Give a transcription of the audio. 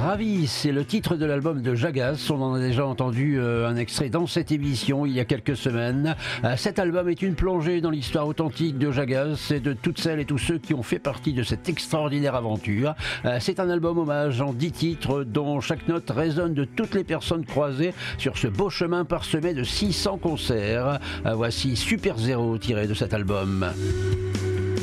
Ravi, c'est le titre de l'album de Jagas. On en a déjà entendu un extrait dans cette émission il y a quelques semaines. Cet album est une plongée dans l'histoire authentique de Jagas et de toutes celles et tous ceux qui ont fait partie de cette extraordinaire aventure. C'est un album hommage en 10 titres dont chaque note résonne de toutes les personnes croisées sur ce beau chemin parsemé de 600 concerts. Voici Super Zero tiré de cet album.